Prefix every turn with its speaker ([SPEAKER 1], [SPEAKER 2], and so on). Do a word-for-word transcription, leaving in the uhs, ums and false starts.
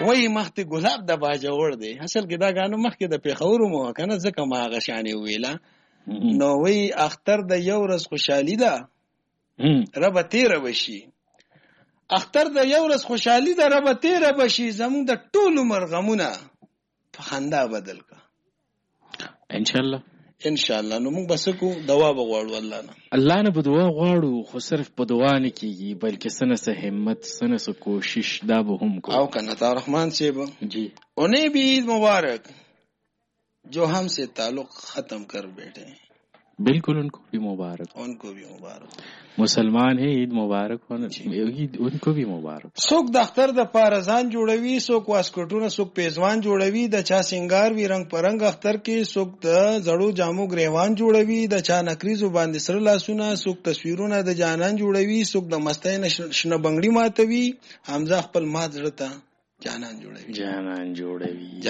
[SPEAKER 1] وای مخته ګلاب د باجوړ دی. اصل کې دا غانو مخکې د پیښور مو کنه ځکه ما هغه شانې ویلا. نو وای اختر د یو ورځ خوشحالي ده رب تیر بشي. اختر د یو ورځ خوشحالي ده رب تیر بشي، زموږ د ټولو مرغمونه په خندا بدل کا
[SPEAKER 2] ان شاء الله
[SPEAKER 1] ان شاء الله. نو موږ بس کو دوا بغواړو الله نه
[SPEAKER 2] الله نه په دعا غواړو، خو صرف په دعا نه کیږي بلکې سنه سه همت سنه سه کوشش دا به هم کو.
[SPEAKER 1] او کنه تا رحمان صاحب
[SPEAKER 2] جی
[SPEAKER 1] انہیں بھی عید مبارک جو ہم سے تعلق ختم کر بیٹھے ہیں.
[SPEAKER 2] بالکل ان کو بھی مبارک،
[SPEAKER 1] ان کو بھی مبارک.
[SPEAKER 2] مسلمان ہے عید مبارک ہونا عید ان کو بھی مبارک.
[SPEAKER 1] څوک د اختر د پارزان جوړوي، څوک واسکټونه، څوک پیزوان جوړوي، د چا سنگار وی رنگ پرنګ اختر کې، څوک د زړو جامو گریوان جوړوي، د چا نکریزو باندې سره لاسونه، څوک تصویرونه د جانان جوړوي، څوک د مستۍ نشنه بنگړي ماتوي، حمزه خپل مات زړه ته جانان جوړوي
[SPEAKER 2] جانان جوړوي.